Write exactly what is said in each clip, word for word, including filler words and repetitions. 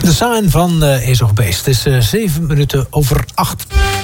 De sign van uh, Ace of Base. Het is uh, zeven minuten over acht.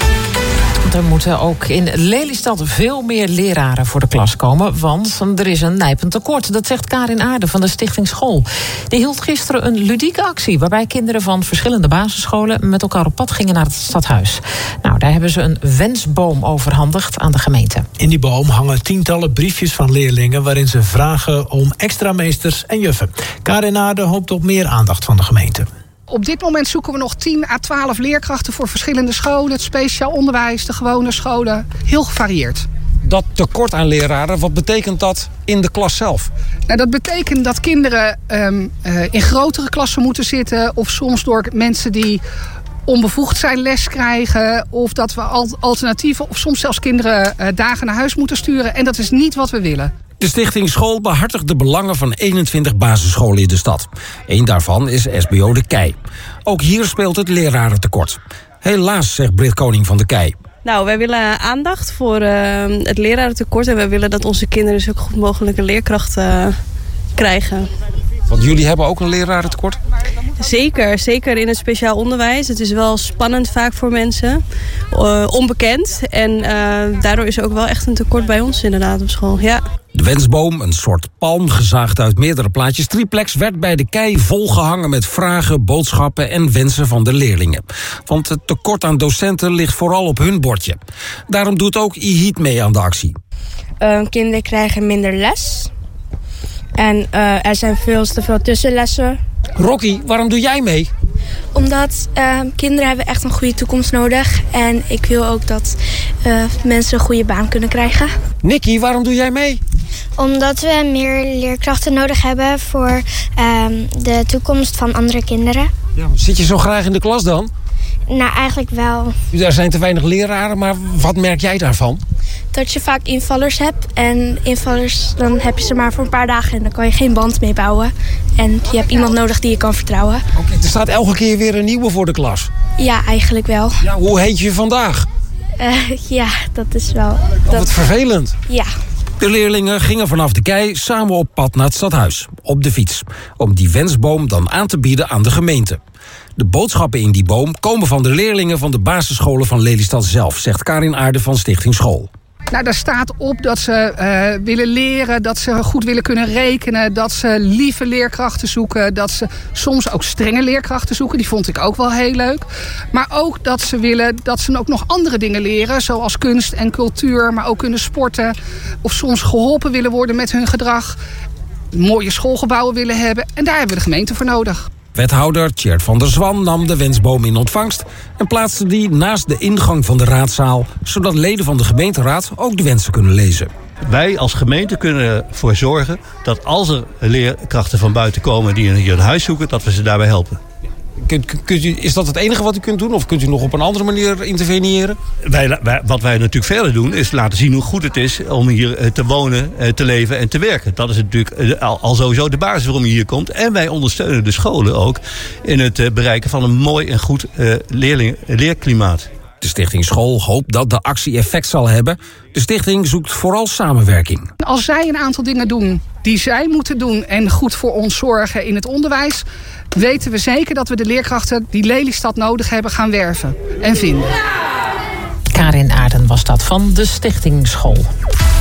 Er moeten ook in Lelystad veel meer leraren voor de klas komen, want er is een nijpend tekort. Dat zegt Karin Aarde van de Stichting School. Die hield gisteren een ludieke actie waarbij kinderen van verschillende basisscholen met elkaar op pad gingen naar het stadhuis. Nou, daar hebben ze een wensboom overhandigd aan de gemeente. In die boom hangen tientallen briefjes van leerlingen waarin ze vragen om extra meesters en juffen. Karin Aarde hoopt op meer aandacht van de gemeente. Op dit moment zoeken we nog tien à twaalf leerkrachten voor verschillende scholen. Het speciaal onderwijs, de gewone scholen. Heel gevarieerd. Dat tekort aan leraren, wat betekent dat in de klas zelf? Nou, dat betekent dat kinderen um, uh, in grotere klassen moeten zitten. Of soms door mensen die onbevoegd zijn les krijgen. Of dat we alternatieven of soms zelfs kinderen uh, dagen naar huis moeten sturen. En dat is niet wat we willen. De Stichting School behartigt de belangen van eenentwintig basisscholen in de stad. Eén daarvan is S B O De Kei. Ook hier speelt het lerarentekort. Helaas, zegt Brit Koning van De Kei. Nou, wij willen aandacht voor uh, het lerarentekort. En wij willen dat onze kinderen zo goed mogelijk een leerkracht uh, krijgen. Want jullie hebben ook een lerarentekort? Zeker, zeker in het speciaal onderwijs. Het is wel spannend vaak voor mensen. Uh, onbekend. En uh, daardoor is er ook wel echt een tekort bij ons inderdaad op school. Ja. De wensboom, een soort palm gezaagd uit meerdere plaatjes triplex, werd bij De Kei volgehangen met vragen, boodschappen en wensen van de leerlingen. Want het tekort aan docenten ligt vooral op hun bordje. Daarom doet ook I H I T mee aan de actie. Uh, kinderen krijgen minder les. En uh, er zijn veel te veel tussenlessen. Rocky, waarom doe jij mee? Omdat uh, kinderen hebben echt een goede toekomst nodig. En ik wil ook dat uh, mensen een goede baan kunnen krijgen. Nicky, waarom doe jij mee? Omdat we meer leerkrachten nodig hebben voor uh, de toekomst van andere kinderen. Ja, zit je zo graag in de klas dan? Nou, eigenlijk wel. Er zijn te weinig leraren, maar wat merk jij daarvan? Dat je vaak invallers hebt. En invallers, dan heb je ze maar voor een paar dagen. En dan kan je geen band mee bouwen. En je hebt iemand nodig die je kan vertrouwen. Oké, okay, er staat elke keer weer een nieuwe voor de klas. Ja, eigenlijk wel. Ja, hoe heet je vandaag? Uh, ja, dat is wel... Oh, dat... Wat vervelend. Ja. De leerlingen gingen vanaf De Kei samen op pad naar het stadhuis, op de fiets, om die wensboom dan aan te bieden aan de gemeente. De boodschappen in die boom komen van de leerlingen van de basisscholen van Lelystad zelf, zegt Karin Aarde van Stichting School. Nou, daar staat op dat ze uh, willen leren, dat ze goed willen kunnen rekenen, dat ze lieve leerkrachten zoeken, dat ze soms ook strenge leerkrachten zoeken. Die vond ik ook wel heel leuk. Maar ook dat ze willen dat ze ook nog andere dingen leren, zoals kunst en cultuur, maar ook kunnen sporten. Of soms geholpen willen worden met hun gedrag. Mooie schoolgebouwen willen hebben. En daar hebben we de gemeente voor nodig. Wethouder Tjeerd van der Zwan nam de wensboom in ontvangst en plaatste die naast de ingang van de raadzaal, zodat leden van de gemeenteraad ook de wensen kunnen lezen. Wij als gemeente kunnen ervoor zorgen dat als er leerkrachten van buiten komen die hier een huis zoeken, dat we ze daarbij helpen. Kunt, kunt u, is dat het enige wat u kunt doen of kunt u nog op een andere manier interveneren? Wij, wij, wat wij natuurlijk verder doen is laten zien hoe goed het is om hier te wonen, te leven en te werken. Dat is natuurlijk al, al sowieso de basis waarom je hier komt. En wij ondersteunen de scholen ook in het bereiken van een mooi en goed uh, leerling, leerklimaat. De Stichting School hoopt dat de actie effect zal hebben. De stichting zoekt vooral samenwerking. Als zij een aantal dingen doen die zij moeten doen en goed voor ons zorgen in het onderwijs, weten we zeker dat we de leerkrachten die Lelystad nodig hebben gaan werven en vinden. Karin Aarden was dat van de Stichting School.